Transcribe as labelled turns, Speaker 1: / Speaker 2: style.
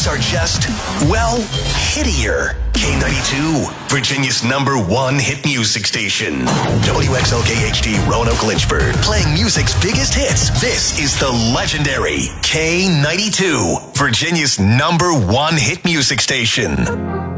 Speaker 1: songs are just, well, hittier. K92, Virginia's #1 hit music station. WXLK-HD Roanoke Lynchburg, playing music's biggest hits. This is the legendary K92, Virginia's #1 hit music station.